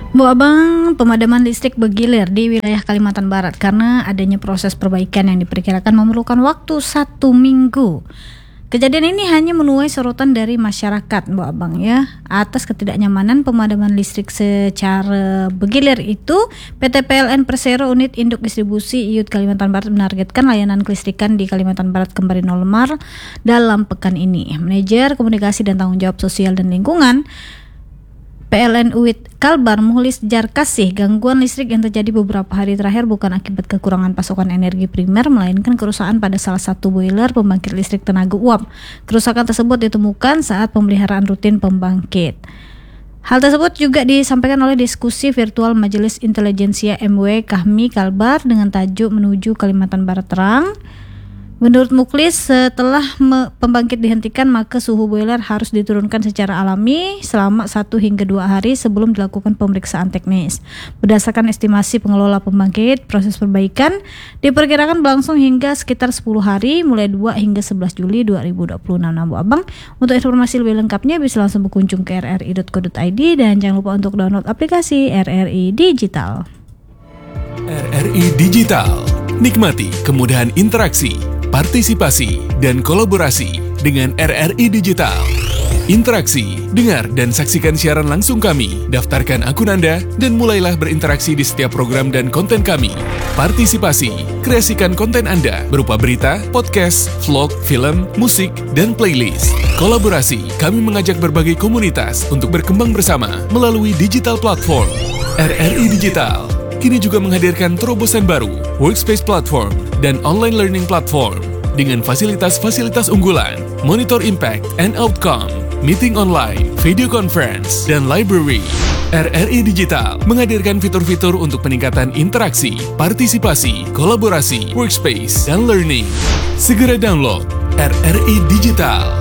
Bu Abang, pemadaman listrik bergilir di wilayah Kalimantan Barat karena adanya proses perbaikan yang diperkirakan memerlukan waktu 1 minggu. Kejadian ini hanya menuai sorotan dari masyarakat, Bu Abang ya. Atas ketidaknyamanan pemadaman listrik secara bergilir itu, PT PLN Persero Unit Induk Distribusi IUD Kalimantan Barat menargetkan layanan kelistrikan di Kalimantan Barat kembali normal dalam pekan ini. Manajer Komunikasi dan Tanggung Jawab Sosial dan Lingkungan PLN UID Kalbar Muhlis Jarkasih, gangguan listrik yang terjadi beberapa hari terakhir bukan akibat kekurangan pasokan energi primer, melainkan kerusakan pada salah satu boiler pembangkit listrik tenaga uap. Kerusakan tersebut ditemukan saat pemeliharaan rutin pembangkit. Hal tersebut juga disampaikan oleh diskusi virtual Majelis Intelijensia MW Kahmi Kalbar dengan tajuk Menuju Kalimantan Barat Terang. Menurut Mukhlis, setelah pembangkit dihentikan maka suhu boiler harus diturunkan secara alami selama 1 hingga 2 hari sebelum dilakukan pemeriksaan teknis. Berdasarkan estimasi pengelola pembangkit, proses perbaikan diperkirakan berlangsung hingga sekitar 10 hari mulai 2 hingga 11 Juli 2026. Bu Abang, untuk informasi lebih lengkapnya bisa langsung berkunjung ke rri.co.id dan jangan lupa untuk download aplikasi RRI Digital. RRI Digital. Nikmati kemudahan interaksi, partisipasi, dan kolaborasi dengan RRI Digital. Interaksi, dengar dan saksikan siaran langsung kami, daftarkan akun Anda, dan mulailah berinteraksi di setiap program dan konten kami. Partisipasi, kreasikan konten Anda berupa berita, podcast, vlog, film, musik, dan playlist. Kolaborasi, kami mengajak berbagai komunitas untuk berkembang bersama melalui digital platform. RRI Digital kini juga menghadirkan terobosan baru, workspace platform, dan online learning platform dengan fasilitas-fasilitas unggulan, monitor impact and outcome, meeting online, video conference, dan library. RRI Digital menghadirkan fitur-fitur untuk peningkatan interaksi, partisipasi, kolaborasi, workspace, dan learning. Segera download RRI Digital.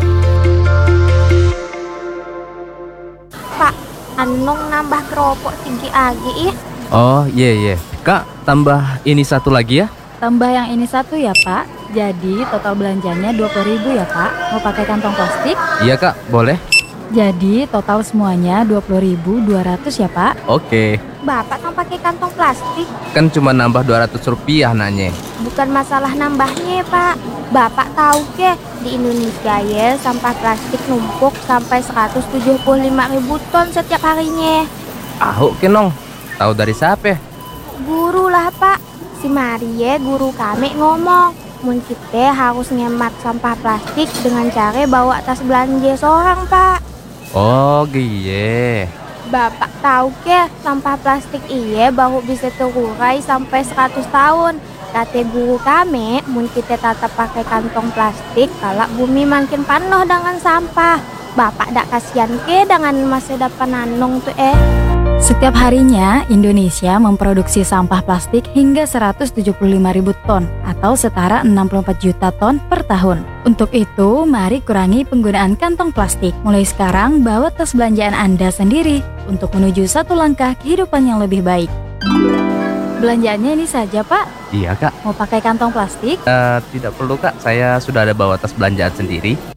Pak, Anong nambah keropok tinggi lagi ih. Oh iya. Kak, tambah ini satu lagi ya? Tambah yang ini satu ya Pak. Jadi total belanjanya 20.000 ya Pak. Mau pakai kantong plastik? Iya Kak, boleh. Jadi total semuanya 20.200 ya Pak. Oke. Bapak kan pakai kantong plastik. Kan cuma nambah 200 rupiah nanya. Bukan masalah nambahnya Pak. Bapak tahu ke di Indonesia ya sampah plastik numpuk sampai 175.000 ton setiap harinya. Ahuk kenong. Tahu dari siapa? Guru lah Pak. Si Marie guru kami ngomong mun kita harus ngemat sampah plastik dengan cara bawa tas belanja seorang Pak. Oh giye. Bapak tahu ke sampah plastik iya baru bisa terurai sampai 100 tahun. Kata guru kami mun kita tetap pakai kantong plastik kalau bumi makin penuh dengan sampah. Bapak dak kasihan ke dengan masa depan Anong tuh Setiap harinya, Indonesia memproduksi sampah plastik hingga 175.000 ton atau setara 64 juta ton per tahun. Untuk itu, mari kurangi penggunaan kantong plastik. Mulai sekarang, bawa tas belanjaan Anda sendiri untuk menuju satu langkah kehidupan yang lebih baik. Belanjaannya ini saja, Pak. Iya Kak. Mau pakai kantong plastik? Tidak perlu Kak, saya sudah ada bawa tas belanjaan sendiri.